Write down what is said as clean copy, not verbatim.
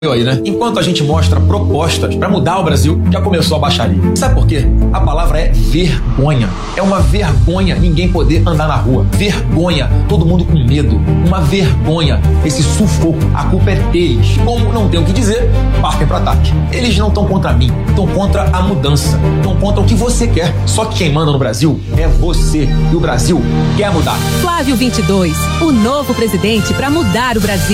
Aí, né? Enquanto a gente mostra propostas para mudar o Brasil, já começou a baixaria. Sabe por quê? A palavra é vergonha. É uma vergonha ninguém poder andar na rua. Vergonha, todo mundo com medo. Uma vergonha, esse sufoco. A culpa é deles. Como não tem o que dizer, partem para ataque. Eles não estão contra mim, estão contra a mudança. Estão contra o que você quer. Só que quem manda no Brasil é você. E o Brasil quer mudar. Flávio 22, o novo presidente para mudar o Brasil.